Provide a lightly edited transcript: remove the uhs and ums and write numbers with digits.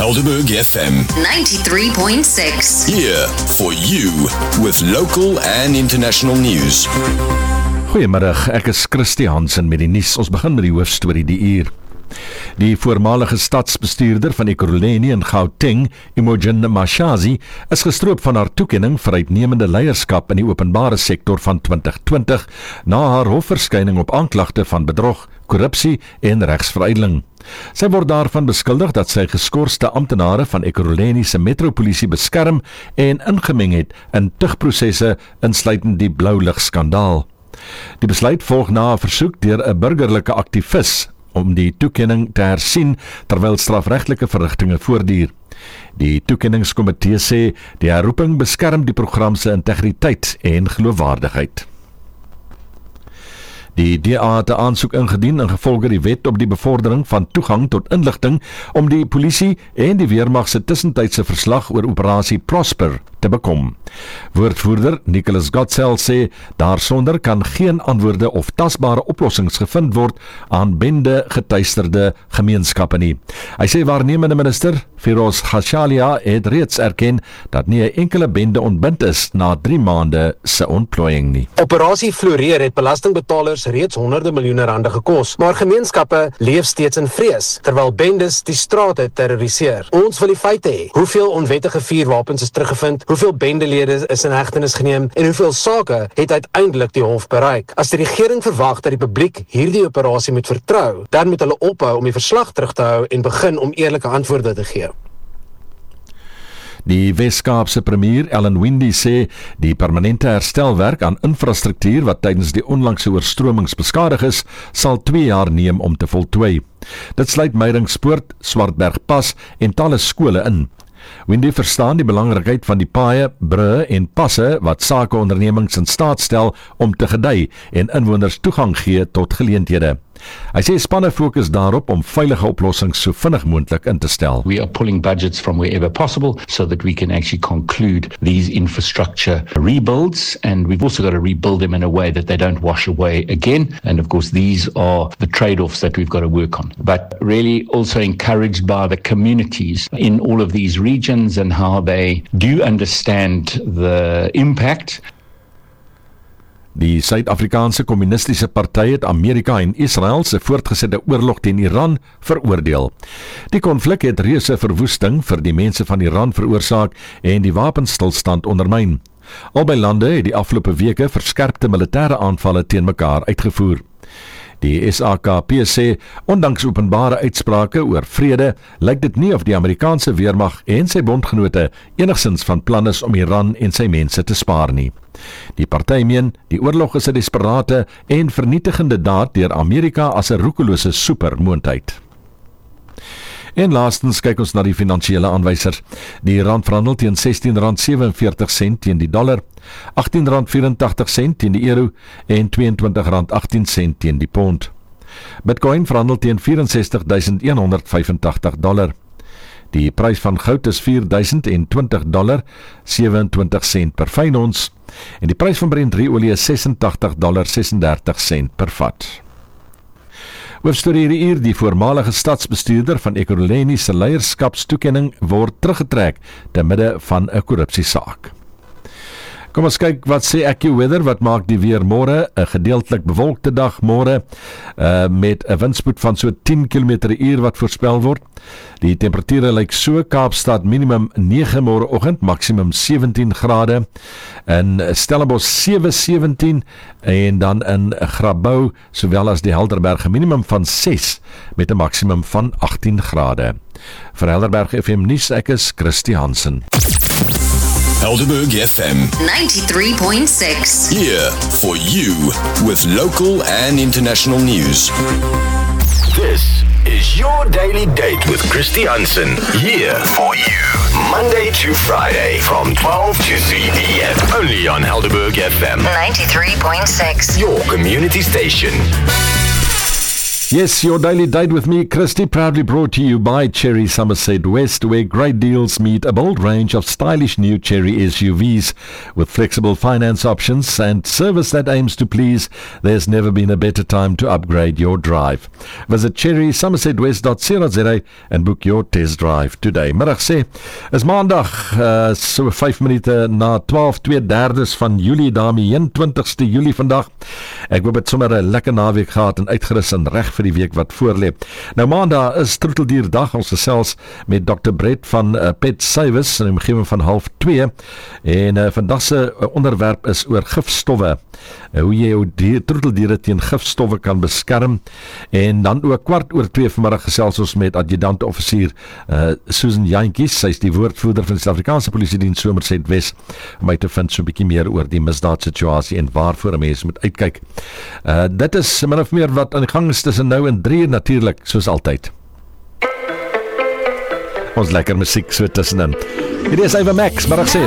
Helderberg FM 93.6. here for you with local and international news. Goeiemiddag, ek is Christy Hansen met die nuus. Ons begin met die hoofstorie die uur. Die voormalige stadsbestuurder van Ekurhuleni in Gauteng, Imogen Mashazi, is gestroop van haar toekenning vir uitnemende leierskap in die openbare sektor van 2020 na haar hofverskyning op aanklagte van bedrog, korrupsie en regsveruideling. Sy word daarvan beskuldig dat sy geskorste amptenare van Ekurhuleni se metropolisie beskerm en ingemeng het in tugprosesse insluitend die blou lig skandaal. Die besluit volg na 'n versoek deur 'n burgerlike aktivis om die toekenning te hersien terwyl strafregtelike verrigtinge voortduur. Die toekenningskomitee sê die herroeping beskerm die program se integriteit en geloofwaardigheid. Die DA het 'n aansoek ingedien ingevolge die wet op die bevordering van toegang tot inligting om die polisie en die weermag se tussentydse verslag oor operasie Prosper te bekom. Woordvoerder Nicholas Gottsel sê daarsonder kan geen antwoorde of tasbare oplossings gevind word aan bende getuisterde gemeenskappe nie. Hy sê waarnemende minister Firoz Khashalia het reeds erken dat nie 'n enkele bende ontbind is na 3 maande se ontplooiing nie. Operasie Floreer het belastingbetalers reeds honderde miljoene rande gekos, maar gemeenskappe leef steeds in vrees, terwyl bendes die strate terroriseer. Ons wil die feite hê. Hoeveel onwettige vuurwapens is teruggevind, hoeveel bendelede is in hegtenis geneem en hoeveel sake het uiteindelik die hof bereik. As die regering verwag dat die publiek hierdie operasie moet vertrou, dan moet hulle ophou om die verslag terug te hou en begin om eerlike antwoorde te gee. Die Wes-Kaapse premier Ellen Windey sê die permanente herstelwerk aan infrastruktuur wat tydens die onlangse oorstromings beskadig is, sal 2 jaar neem om te voltooi. Dit sluit Meyringspoort, Swartbergpas en talle skole in. Windey verstaan die belangrikheid van die paaie, brûe en passe wat sakeondernemings in staat stel om te gedei en inwoners toegang gee tot geleenthede. Hy sê spanne fokus daarop om veilige oplossings so vinnig moontlik in te stel. We are pulling budgets from wherever possible so that we can actually conclude these infrastructure rebuilds, and we've also got to rebuild them in a way that they don't wash away again. And of course, these are the trade-offs that we've got to work on. But really also encouraged by the communities in all of these regions and how they do understand the impact. Die Suid-Afrikaanse Kommunistiese Party het Amerika en Israel se voortgesette oorlog teen Iran veroordeel. Die konflik het reuse verwoesting vir die mense van Iran veroorsaak en die wapenstilstand ondermyn. Albei lande het die afgelope weke verskerpte militêre aanvalle teen mekaar uitgevoer. Die SAKP sê, ondanks openbare uitsprake oor vrede, lyk dit nie of die Amerikaanse weermag en sy bondgenote enigsins van plan is om Iran en sy mense te spaar nie. Die party meen, die oorlog is 'n desperate en vernietigende daad deur Amerika as 'n roekelose supermoondheid. En laastens kyk ons na die finansiële aanwysers. Die rand verhandel teen R16.47 teen die dollar, R18.84 teen die euro en R22.18 teen die pond. Bitcoin verhandel teen $64,185. Die prys van goud is $4,020, 27 sent per fyn ons, en die prys van Brent-olie is $86,36 per vat. Hoofstorie hierdie uur, die voormalige stadsbestuurder van Ekurhuleni se leierskapstoekenning word teruggetrek te midde van 'n korrupsiesaak. Kom ons kyk wat sê AccuWeather, wat maak die weer môre, 'n gedeeltelik bewolkte dag môre, met 'n windspoed van so 10 km/h wat voorspel word. Die temperature lyk so: Kaapstad minimum 9 môreoggend, maksimum 17 grade, in Stellenbosch 7:17 en dan in Grabouw sowel as die Helderberg minimum van 6 met 'n maksimum van 18 grade. Vir Helderberg FM nuus, ek is Christy Hansen. Helderberg FM 93.6. here for you with local and international news. This is your daily date with Christy Hansen, here for you Monday to Friday from 12 to 3 p.m. only on Helderberg FM 93.6, 93.6. your community station. Yes, your daily date with me, Christy, proudly brought to you by Cherry Somerset West, where great deals meet a bold range of stylish new Cherry SUVs. With flexible finance options and service that aims to please, there's never been a better time to upgrade your drive. Visit cherrysomersetwest.co.za and book your test drive today. Middag sê, is maandag, so 5 minute na 12, 2/3 van Julie, daarmee 21ste Julie vandag. Ek hoop het sommer 'n lekker naweek gehad en uitgerus en reg vir die week wat voorlê. Nou maandag is Troeteldierdag, ons gesels met Dr. Brett van Pet Savers in die omgewing van 1:30 en vandag se onderwerp is oor gifstowwe. Hoe jy jou troeteldiere teen gifstowwe kan beskerm, en dan ook 1:15 vanmiddag gesels ons met adjutant-offisier Susan Jantjies. Sy is die woordvoerder van die Suid-Afrikaanse Polisiediens Somerset Wes, om uit te vind so 'n bietjie meer oor die misdaadsituasie en waarvoor 'n mens moet uitkyk. Dit is min of meer wat aan die gang is tussen nou en 3 natuurlik, soos altyd. Ons lekker musiek so tussenin. Hier is Eva Max, maar ek sê